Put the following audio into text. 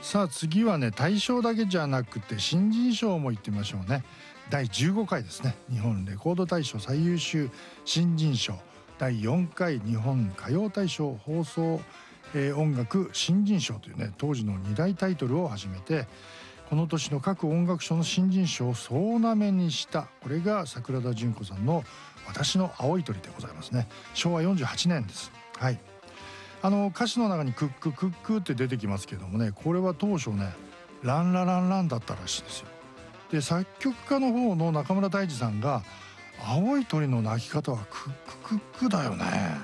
さあ次はね、大賞だけじゃなくて新人賞も行ってみましょうね。第15回ですね、日本レコード大賞最優秀新人賞、第4回日本歌謡大賞放送、音楽新人賞というね、当時の2大タイトルを始めて、この年の各音楽賞の新人賞を総なめにした、これが桜田淳子さんの私の青い鳥でございますね。昭和48年です。はい。歌詞の中にクッククックって出てきますけどもね、これは当初ね、ランラランランだったらしいですよ。で、作曲家の方の中村大二さんが、青い鳥の鳴き方はクッククックだよね